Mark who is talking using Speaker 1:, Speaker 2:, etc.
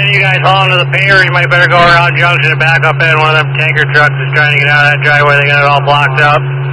Speaker 1: you guys hauling to the pier, you might better go around Junction and back up in. One of them tanker trucks is trying to get out of that driveway. They got it all blocked up.